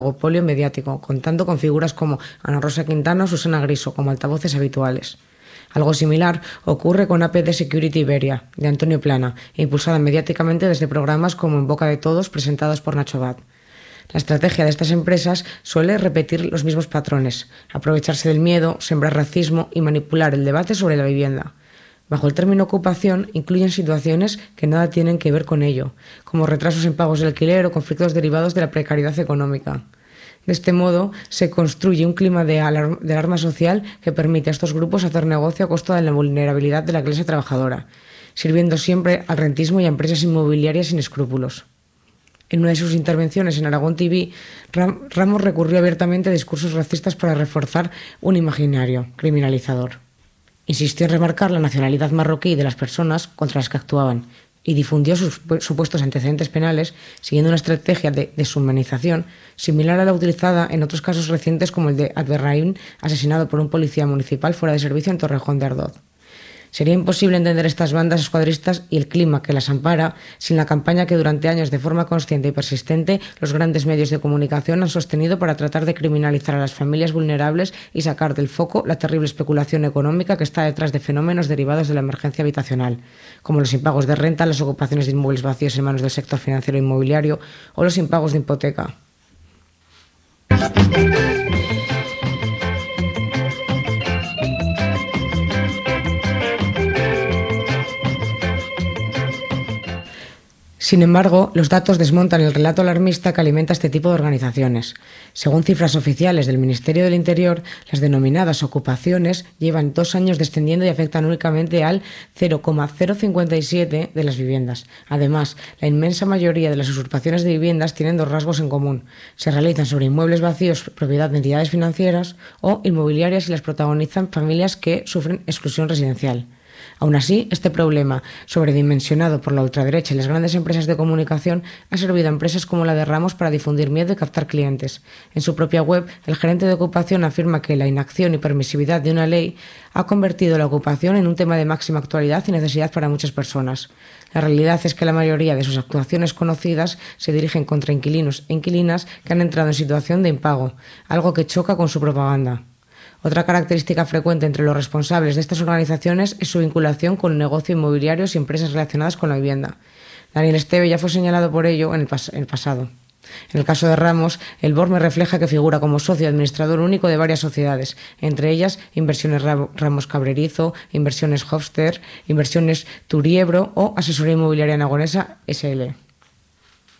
oligopolio mediático, contando con figuras como Ana Rosa Quintana o Susana Griso como altavoces habituales. Algo similar ocurre con APD Security Iberia, de Antonio Plana, impulsada mediáticamente desde programas como En Boca de Todos, presentados por Nacho Abad. La estrategia de estas empresas suele repetir los mismos patrones: aprovecharse del miedo, sembrar racismo y manipular el debate sobre la vivienda. Bajo el término ocupación incluyen situaciones que nada tienen que ver con ello, como retrasos en pagos del alquiler o conflictos derivados de la precariedad económica. De este modo, se construye un clima de alarma social que permite a estos grupos hacer negocio a costa de la vulnerabilidad de la clase trabajadora, sirviendo siempre al rentismo y a empresas inmobiliarias sin escrúpulos. En una de sus intervenciones en Aragón TV, Ramos recurrió abiertamente a discursos racistas para reforzar un imaginario criminalizador. Insistió en remarcar la nacionalidad marroquí de las personas contra las que actuaban y difundió sus supuestos antecedentes penales siguiendo una estrategia de deshumanización similar a la utilizada en otros casos recientes como el de Abderrahim, asesinado por un policía municipal fuera de servicio en Torrejón de Ardoz. Sería imposible entender estas bandas escuadristas y el clima que las ampara sin la campaña que durante años de forma consciente y persistente los grandes medios de comunicación han sostenido para tratar de criminalizar a las familias vulnerables y sacar del foco la terrible especulación económica que está detrás de fenómenos derivados de la emergencia habitacional, como los impagos de renta, las ocupaciones de inmuebles vacíos en manos del sector financiero e inmobiliario o los impagos de hipoteca. Sin embargo, los datos desmontan el relato alarmista que alimenta este tipo de organizaciones. Según cifras oficiales del Ministerio del Interior, las denominadas ocupaciones llevan 2 años descendiendo y afectan únicamente al 0,057 de las viviendas. Además, la inmensa mayoría de las usurpaciones de viviendas tienen 2 rasgos en común. Se realizan sobre inmuebles vacíos propiedad de entidades financieras o inmobiliarias y las protagonizan familias que sufren exclusión residencial. Aún así, este problema, sobredimensionado por la ultraderecha y las grandes empresas de comunicación, ha servido a empresas como la de Ramos para difundir miedo y captar clientes. En su propia web, el gerente de ocupación afirma que la inacción y permisividad de una ley ha convertido la ocupación en un tema de máxima actualidad y necesidad para muchas personas. La realidad es que la mayoría de sus actuaciones conocidas se dirigen contra inquilinos e inquilinas que han entrado en situación de impago, algo que choca con su propaganda. Otra característica frecuente entre los responsables de estas organizaciones es su vinculación con negocios inmobiliarios y empresas relacionadas con la vivienda. Daniel Esteve ya fue señalado por ello en el pasado. En el caso de Ramos, el BORME refleja que figura como socio administrador único de varias sociedades, entre ellas Inversiones Ramos Cabrerizo, Inversiones Hofster, Inversiones Turiebro o Asesoría Inmobiliaria Aragonesa SL.